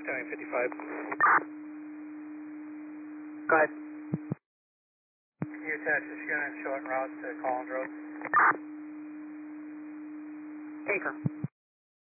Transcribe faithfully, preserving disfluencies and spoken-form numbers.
seven fifty-five. Go ahead. Can you attach this unit short route to Collins Road? Here you go.